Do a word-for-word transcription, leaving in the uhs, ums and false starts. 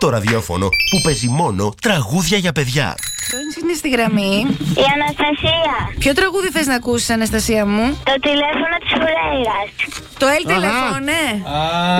Το ραδιόφωνο που παίζει μόνο τραγούδια για παιδιά. Ποιος είναι στη γραμμή? Η Αναστασία. Ποιο τραγούδι θες να ακούσεις, Αναστασία μου? Το τηλέφωνο της Φουρέιρας. Το Ελ τηλεφώνε.